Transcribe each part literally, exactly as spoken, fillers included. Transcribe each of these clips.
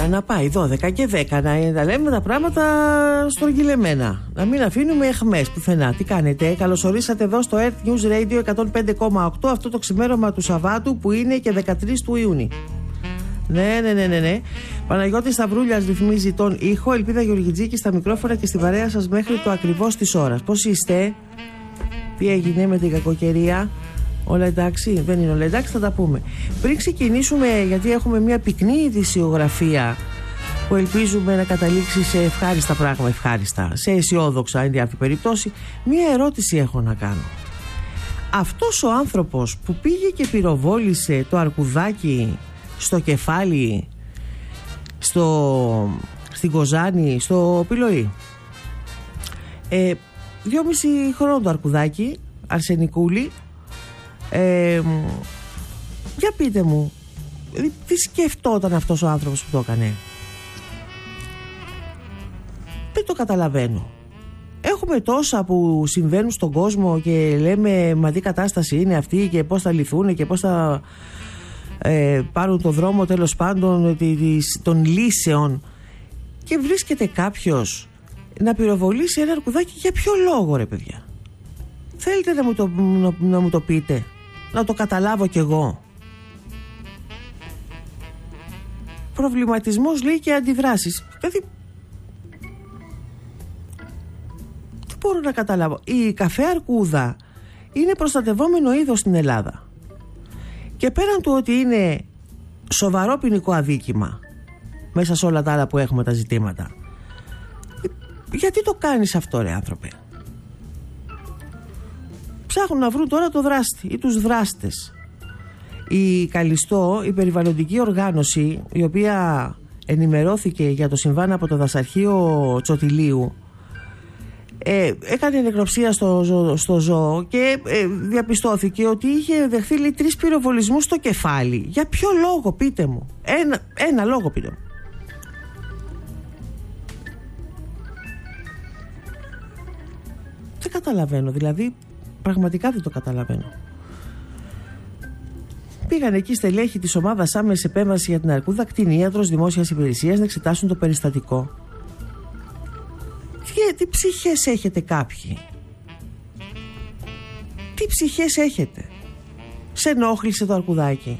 να πάει δώδεκα και δέκα, να λέμε τα πράγματα στρογγυλεμένα, να μην αφήνουμε εχμές πουθενά. Τι κάνετε? Καλωσορίσατε εδώ στο Earth News Radio εκατόν πέντε κόμμα οκτώ, αυτό το ξημέρωμα του Σαββάτου που είναι και δεκατρείς του Ιούνιου. Ναι, ναι, ναι, ναι, ναι. Παναγιώτης Σταυρούλιας ρυθμίζει τον ήχο. Ελπίδα Γεωργιτζίκη στα μικρόφωνα και στη παρέα σας μέχρι το ακριβώς της ώρας. Πώς είστε? Τι έγινε με την κακοκαιρία? Όλα εντάξει? Δεν είναι όλα εντάξει, θα τα πούμε. Πριν ξεκινήσουμε, γιατί έχουμε μια πυκνή ειδησιογραφία που ελπίζουμε να καταλήξει σε ευχάριστα πράγματα, ευχάριστα, σε αισιόδοξα εν διάφορη περιπτώσει, μια ερώτηση έχω να κάνω. Αυτός ο άνθρωπος που πήγε και πυροβόλησε το αρκουδάκι στο κεφάλι, στο, στην Κοζάνη, στο Πυλοή, ε, δυόμιση χρόνο το αρκουδάκι, αρσενικούλη. Ε, για πείτε μου, τι σκεφτόταν αυτός ο άνθρωπος που το έκανε? Δεν το καταλαβαίνω. Έχουμε τόσα που συμβαίνουν στον κόσμο και λέμε μα τι κατάσταση είναι αυτή και πώς θα λυθούν και πώς θα ε, πάρουν το δρόμο τέλος πάντων των λύσεων, και βρίσκεται κάποιος να πυροβολήσει ένα αρκουδάκι. Για ποιο λόγο, ρε παιδιά? Θέλετε να μου το, να, να μου το πείτε, να το καταλάβω κι εγώ. Προβληματισμός λέει και αντιδράσεις. Δηλαδή τι μπορώ να καταλάβω? Η καφέ αρκούδα είναι προστατευόμενο είδος στην Ελλάδα, και πέραν του ότι είναι σοβαρό ποινικό αδίκημα μέσα σε όλα τα άλλα που έχουμε τα ζητήματα, γιατί το κάνεις αυτό, ρε άνθρωπε? Ψάχνουν να βρουν τώρα το δράστη ή τους δράστες. Η Καλιστό, η περιβαλλοντική οργάνωση, η οποία ενημερώθηκε για το συμβάν από το δασαρχείο Τσοτηλίου, ε, έκανε νεκροψία στο, ζω, στο ζώο και ε, διαπιστώθηκε ότι είχε δεχθεί λέει, τρεις πυροβολισμούς στο κεφάλι. Για ποιο λόγο, πείτε μου? Ένα, ένα λόγο πείτε μου. Δεν καταλαβαίνω, δηλαδή πραγματικά δεν το καταλαβαίνω. Πήγαν εκεί στελέχη της ομάδας άμεσης επέμβασης για την αρκούδα, κτηνίατρος δημόσιας υπηρεσίας, να εξετάσουν το περιστατικό. Τι, τι ψυχές έχετε κάποιοι? Τι ψυχές έχετε? Σε ενόχλησε το αρκουδάκι?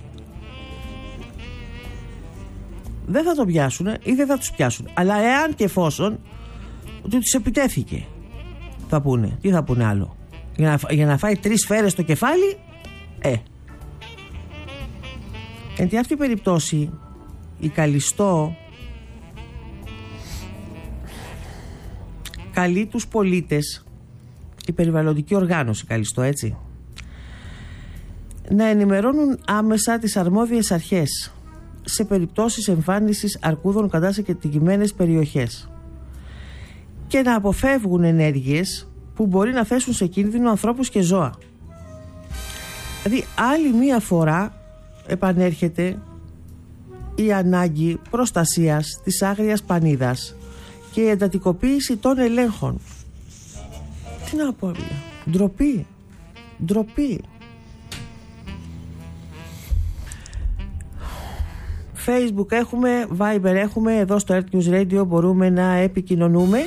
Δεν θα το πιάσουν ή δεν θα τους πιάσουν. Αλλά εάν και εφόσον ότι τους επιτέθηκε, θα πούνε. Τι θα πούνε άλλο? Για να, για να φάει τρεις σφαίρες στο κεφάλι, ε. Εν τη αυτή περιπτώσει, η Καλιστό καλεί τους πολίτες, η περιβαλλοντική οργάνωση Καλιστό, έτσι, να ενημερώνουν άμεσα τις αρμόδιες αρχές σε περιπτώσεις εμφάνισης αρκούδων κατά σε κατοικημένες περιοχές και να αποφεύγουν ενέργειες που μπορεί να θέσουν σε κίνδυνο ανθρώπους και ζώα. Δηλαδή άλλη μία φορά επανέρχεται η ανάγκη προστασίας της άγριας πανίδας και η εντατικοποίηση των ελέγχων. Τι να πω, ντροπή, ντροπή. Facebook έχουμε, Viber έχουμε, εδώ στο Earth News Radio μπορούμε να επικοινωνούμε.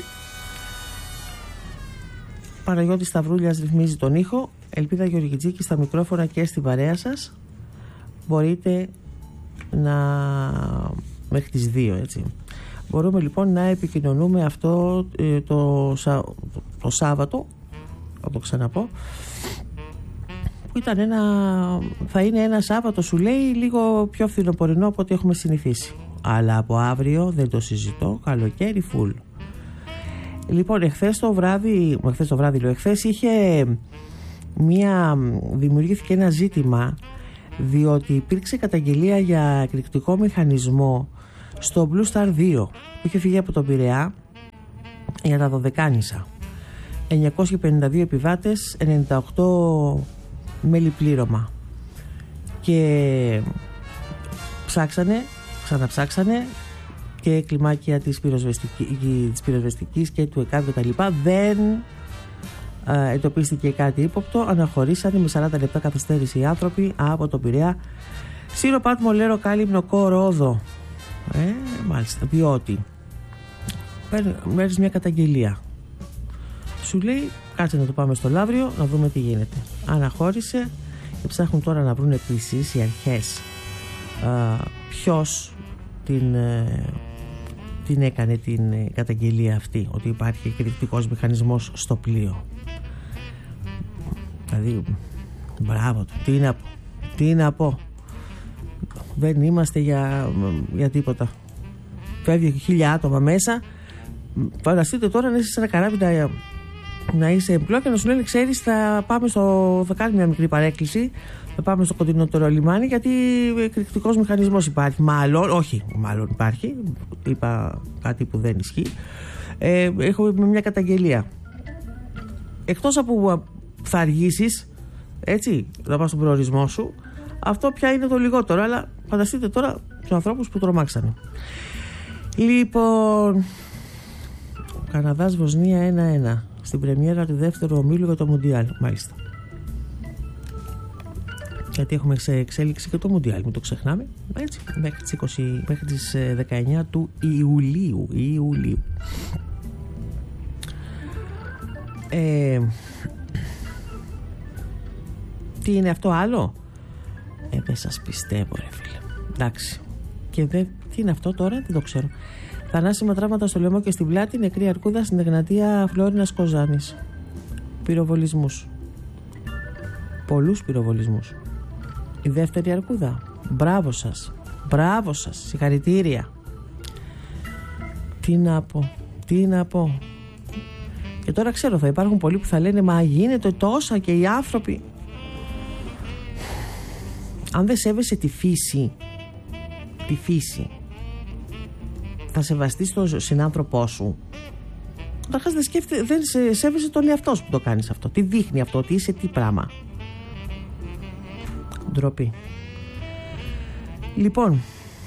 Παναγιώτης Σταυρούλιας ρυθμίζει τον ήχο. Ελπίδα Γεωργιτζίκη στα μικρόφωνα και στην παρέα σας. Μπορείτε να... μέχρι τις δύο, έτσι. Μπορούμε λοιπόν να επικοινωνούμε αυτό ε, το, το, το Σάββατο, θα το ξαναπώ, που ήταν ένα, θα είναι ένα Σάββατο, σου λέει, λίγο πιο φθινοπορεινό από ό,τι έχουμε συνηθίσει. Αλλά από αύριο δεν το συζητώ, καλοκαίρι φουλ. Λοιπόν, εχθές το βράδυ, εχθές το βράδυ λέω, εχθές είχε μια, δημιουργήθηκε ένα ζήτημα, διότι υπήρξε καταγγελία για εκρηκτικό μηχανισμό στο Blue Star δύο που είχε φύγει από τον Πειραιά για τα Δωδεκάνησα. εννιακόσιοι πενήντα δύο επιβάτες, ενενήντα οκτώ μέλη πλήρωμα, και ψάξανε, ξαναψάξανε και κλιμάκια της πυροσβεστικής, της πυροσβεστικής και του ΕΚΑΒ και τα λοιπά. Δεν α, εντοπίστηκε κάτι ύποπτο. Αναχωρήσανε με σαράντα λεπτά καθυστέρηση οι άνθρωποι από τον Πειραιά. Σύρο, Πάτμο, Λέρο, Κάλυμνο, Κόροδο, Ε, μάλιστα, διότι παίρνεις μια καταγγελία. Σου λέει κάτσε να το πάμε στο Λαύριο να δούμε τι γίνεται. Αναχώρησε και ψάχνουν τώρα να βρουν επίσης οι αρχές α, ποιος την, ε, την έκανε την ε, καταγγελία αυτή, ότι υπάρχει εκρηκτικός μηχανισμός στο πλοίο. Δηλαδή, μπράβο του, τι να πω, τι να πω. Δεν είμαστε για, για τίποτα. Φεύγει χίλια άτομα μέσα. Φανταστείτε τώρα να είσαι σε ένα καράβι να, να είσαι εμπλό και να σου λένε ξέρεις θα πάμε στο, θα κάνουμε μια μικρή παρέκκληση, θα πάμε στο κοντινότερο λιμάνι γιατί εκρηκτικός μηχανισμός υπάρχει. Μάλλον, όχι, μάλλον υπάρχει. Είπα κάτι που δεν ισχύει. Ε, έχω μια καταγγελία. Εκτός από θα αργήσεις, έτσι, να πας στον προορισμό σου, αυτό πια είναι το λιγότερο. Αλλά φανταστείτε τώρα τους ανθρώπους που τρομάξανε. Λοιπόν, Καναδάς Βοσνία ένα ένα στην πρεμιέρα του δεύτερου ομίλου για το Μουντιάλ. Μάλιστα. Γιατί έχουμε σε εξέλιξη και το Μουντιάλ, μην το ξεχνάμε. Έτσι, μέχρι τις, είκοσι, μέχρι τις δεκαεννιά του Ιουλίου. Ιουλίου. Ε, τι είναι αυτό άλλο? Ε, δεν σας πιστεύω ρε φίλε. Εντάξει. Και δε, τι είναι αυτό τώρα, δεν το ξέρω. Θανάσιμα τραύματα στο λαιμό και στην πλάτη, νεκρή αρκούδα στην Εγνατία Φλόρινας Κοζάνης. Πυροβολισμούς. Πολλούς πυροβολισμούς. Η δεύτερη αρκούδα. Μπράβο σας. Μπράβο σας. Συγχαρητήρια. Τι να πω. Τι να πω. Και τώρα ξέρω θα υπάρχουν πολλοί που θα λένε μα γίνεται τόσα και οι άνθρωποι. Αν δεν σέβεσαι τη φύση, τη φύση, θα σεβαστείς τον συνάνθρωπό σου. Καταρχάς δεν, σκέφτε, δεν σε, σέβεσαι τον εαυτό σου που το κάνεις αυτό. Τι δείχνει αυτό, τι είσαι, τι πράγμα. Ντροπή. Λοιπόν,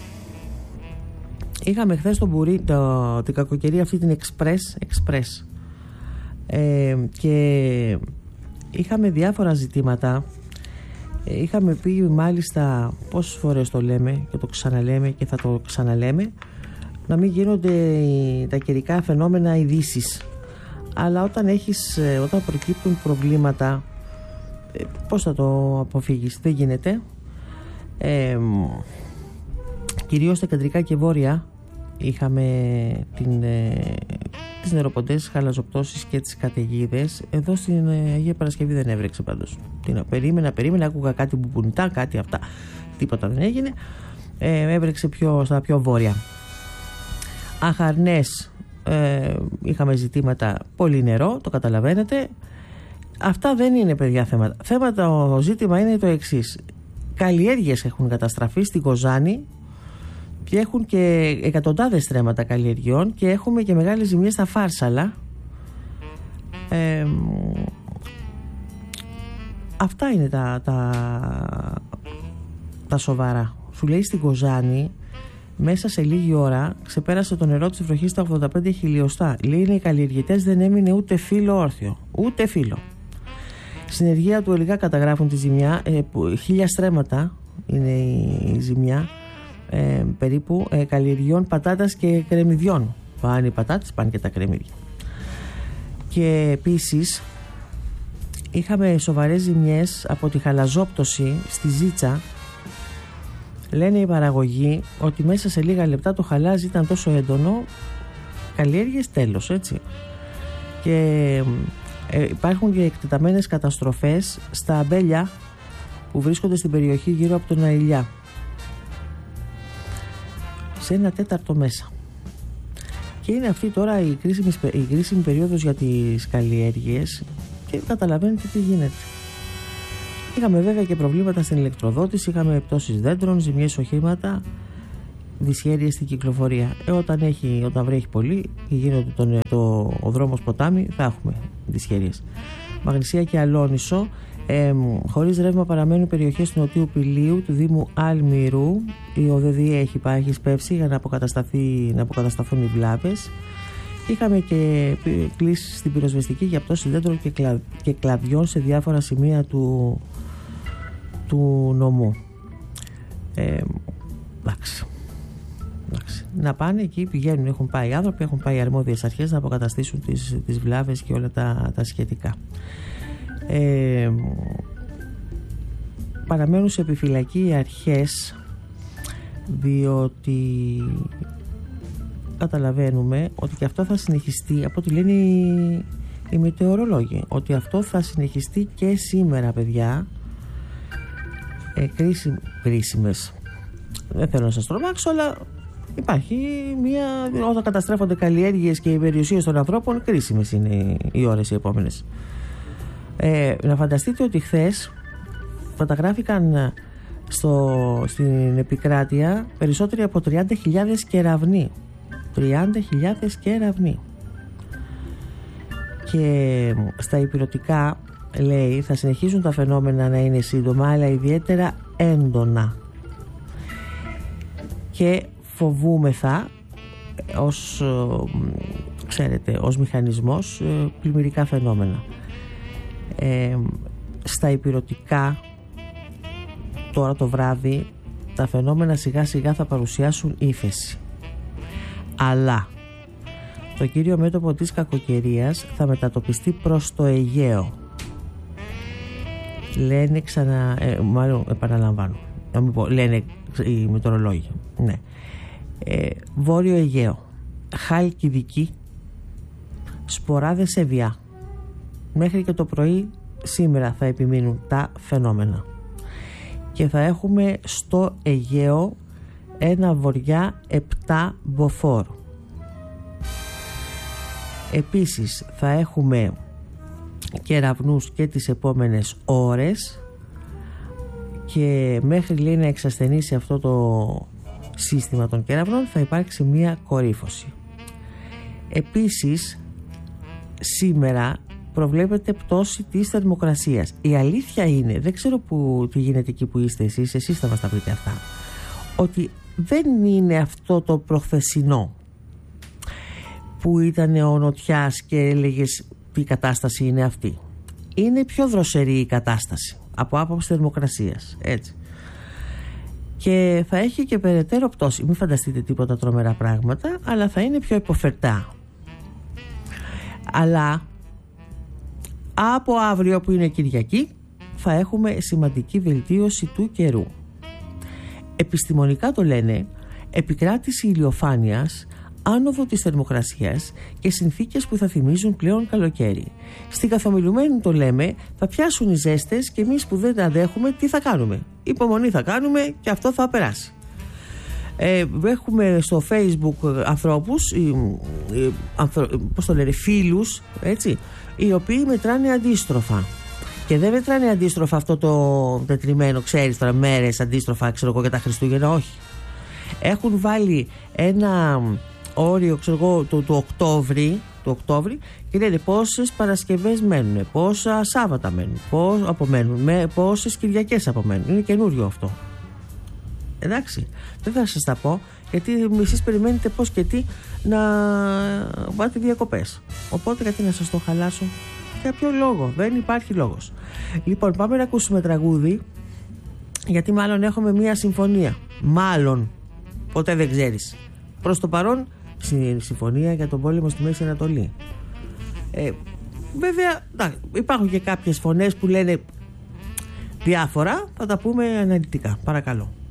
είχαμε χθες τον Μπουρί, το, την κακοκαιρία αυτή την Express, Express. Ε, και είχαμε διάφορα ζητήματα. ε, είχαμε πει μάλιστα πόσες φορές το λέμε και το ξαναλέμε και θα το ξαναλέμε, να μην γίνονται τα καιρικά φαινόμενα ειδήσεις, αλλά όταν έχεις, όταν προκύπτουν προβλήματα, ε, πώς θα το αποφύγεις? Δεν γίνεται. ε, κυρίως στα κεντρικά και βόρεια είχαμε την, ε, τις νεροποντές, χαλαζοπτώσεις και τις καταιγίδες. Εδώ στην Αγία Παρασκευή δεν έβρεξε πάντως. Τι, περίμενα, περίμενα, άκουγα κάτι μπουμπουνιτά, κάτι αυτά. Τίποτα δεν έγινε. Ε, έβρεξε πιο, στα πιο βόρεια. Αχαρνές, ε, είχαμε ζητήματα, πολύ νερό, το καταλαβαίνετε. Αυτά δεν είναι παιδιά θέματα. Θέματα, το ζήτημα είναι το εξής. Καλλιέργειες έχουν καταστραφεί στην Κοζάνη και έχουν και εκατοντάδες στρέμματα καλλιεργειών και έχουμε και μεγάλες ζημιές στα Φάρσαλα. Ε, αυτά είναι τα, τα, τα σοβαρά. Σου λέει στην Κοζάνη μέσα σε λίγη ώρα ξεπέρασε το νερό της βροχής στα ογδόντα πέντε χιλιοστά. Λέει οι καλλιεργητές δεν έμεινε ούτε φύλλο όρθιο. Ούτε φύλλο. Συνεργεία του Ελιγά καταγράφουν τη ζημιά. Ε, που, χίλια στρέμματα είναι η ζημιά. Ε, περίπου ε, καλλιεργειών πατάτας και κρεμμυδιών. Πάνε οι πατάτες, πάνε και τα κρεμμύδια. Και επίσης είχαμε σοβαρές ζημιές από τη χαλαζόπτωση στη Ζήτσα. Λένε οι παραγωγοί ότι μέσα σε λίγα λεπτά το χαλάζι ήταν τόσο έντονο, καλλιέργειες τέλος, έτσι. Και ε, υπάρχουν και εκτεταμένες καταστροφές στα αμπέλια που βρίσκονται στην περιοχή γύρω από τον Αηλιά. Σε ένα τέταρτο μέσα. Και είναι αυτή τώρα η κρίσιμη, η κρίσιμη περίοδος για τις καλλιέργειες και καταλαβαίνετε τι γίνεται. Είχαμε βέβαια και προβλήματα στην ηλεκτροδότηση, είχαμε πτώσεις δέντρων, ζημιές οχήματα, δυσχέρειες στην κυκλοφορία. Ε, όταν, έχει, όταν βρέχει πολύ και γίνεται το, το, ο δρόμος ποτάμι, θα έχουμε δυσχέρειες. Μαγνησία και Αλόνισο. Ε, χωρίς ρεύμα παραμένουν περιοχές του Νοτιού Πηλίου, του Δήμου Αλμυρού. Η ΟΔΕΔΙ έχει πάει, έχει σπεύσει για να, να αποκατασταθούν οι βλάβες. Είχαμε και κλήσεις στην πυροσβεστική για πτώση δέντρων και, κλα, και κλαδιών σε διάφορα σημεία του, του νομού. Ε, εντάξει. εντάξει. να πάνε εκεί, πηγαίνουν, έχουν πάει οι άνθρωποι, έχουν πάει οι αρμόδιες αρχές να αποκαταστήσουν τις, τις βλάβες και όλα τα, τα σχετικά. Ε, παραμένουν σε επιφυλακή οι αρχές, διότι καταλαβαίνουμε ότι και αυτό θα συνεχιστεί, από ό,τι λένε οι, οι μετεωρολόγοι, ότι αυτό θα συνεχιστεί και σήμερα, παιδιά. ε, κρίσιμ, κρίσιμες, δεν θέλω να σας τρομάξω, αλλά υπάρχει μια, όταν καταστρέφονται καλλιέργειες και οι περιουσίες των ανθρώπων, κρίσιμες είναι οι ώρες οι επόμενες. Ε, να φανταστείτε ότι χθες φωτογράφηκαν στο, στην επικράτεια περισσότεροι από τριάντα χιλιάδες κεραυνοί. τριάντα χιλιάδες κεραυνοί. Και στα ηπειρωτικά, λέει, θα συνεχίζουν τα φαινόμενα να είναι σύντομα, αλλά ιδιαίτερα έντονα. Και φοβούμεθα ως, ξέρετε, ως μηχανισμός πλημμυρικά φαινόμενα. Ε, στα ηπειρωτικά τώρα το βράδυ τα φαινόμενα σιγά σιγά θα παρουσιάσουν ύφεση, αλλά το κύριο μέτωπο της κακοκαιρίας θα μετατοπιστεί προς το Αιγαίο, λένε ξανα, ε, μάλλον επαναλαμβάνω, να μην πω, λένε οι μετεωρολόγοι, ναι. ε, Βόρειο Αιγαίο, Χάλκιδική, σποράδες Εβιά. Μέχρι και το πρωί σήμερα θα επιμείνουν τα φαινόμενα και θα έχουμε στο Αιγαίο ένα βοριά επτά μποφόρ. Επίσης θα έχουμε κεραυνούς και τις επόμενες ώρες και μέχρι, λέει, να εξασθενήσει αυτό το σύστημα των κεραυνών θα υπάρξει μια κορύφωση. Επίσης σήμερα προβλέπεται πτώση της θερμοκρασίας. Η αλήθεια είναι, δεν ξέρω που, τι γίνεται εκεί που είστε εσείς, εσείς θα μας τα πείτε αυτά, ότι δεν είναι αυτό το προχθεσινό που ήταν ο Νοτιάς και έλεγες τι κατάσταση είναι αυτή. Είναι πιο δροσερή η κατάσταση από άποψη θερμοκρασίας, έτσι. Και θα έχει και περαιτέρω πτώση. Μην φανταστείτε τίποτα τρομερά πράγματα, αλλά θα είναι πιο υποφερτά. Αλλά από αύριο, που είναι Κυριακή, θα έχουμε σημαντική βελτίωση του καιρού. Επιστημονικά το λένε, επικράτηση ηλιοφάνειας, άνοδο της θερμοκρασίας και συνθήκες που θα θυμίζουν πλέον καλοκαίρι. Στην καθομιλουμένη το λέμε, θα πιάσουν οι ζέστες και εμείς που δεν τα αντέχουμε, τι θα κάνουμε? Υπομονή θα κάνουμε και αυτό θα περάσει. Ε, έχουμε στο Facebook ανθρώπους, ε, ε, ανθρω, πώς το λένε, φίλους, έτσι, οι οποίοι μετράνε αντίστροφα. Και δεν μετράνε αντίστροφα αυτό το τετριμένο, ξέρεις τώρα, μέρες αντίστροφα, ξέρω εγώ, για τα Χριστούγεννα, όχι. Έχουν βάλει ένα όριο, ξέρω εγώ, του, του Οκτώβρη, του Οκτώβρη και λένε πόσες Παρασκευές μένουν, πόσα Σάββατα μένουν, πώς απομένουν, με, πόσες Κυριακές απομένουν. Είναι καινούριο αυτό. Εντάξει, δεν θα σας τα πω, γιατί εσείς περιμένετε πώς και τι να πάτε διακοπές. Οπότε γιατί να σας το χαλάσω? Για ποιο λόγο? Δεν υπάρχει λόγος. Λοιπόν, πάμε να ακούσουμε τραγούδι, γιατί μάλλον έχουμε μία συμφωνία. Μάλλον, ποτέ δεν ξέρεις. Προς το παρόν, συμφωνία για τον πόλεμο στη Μέση Ανατολή. Ε, βέβαια, υπάρχουν και κάποιες φωνές που λένε διάφορα, θα τα πούμε αναλυτικά. Παρακαλώ.